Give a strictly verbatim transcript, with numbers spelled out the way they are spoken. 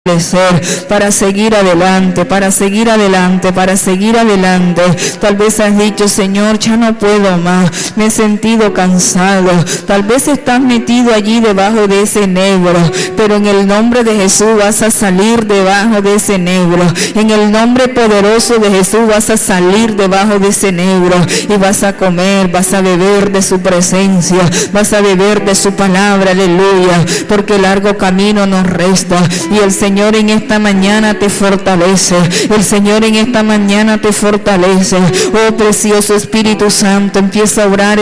para seguir adelante, para seguir adelante, para seguir adelante. Tal vez has dicho: Señor, ya no puedo más, me he sentido cansado. Tal vez estás metido allí debajo de ese negro, pero en el nombre de Jesús vas a salir debajo de ese negro. En el nombre poderoso de Jesús vas a salir debajo de ese negro y vas a comer, vas a beber de su presencia, vas a beber de su palabra, aleluya, porque largo camino nos resta y el Señor Señor en esta mañana te fortalece. El Señor en esta mañana te fortalece. Oh precioso Espíritu Santo, empieza a orar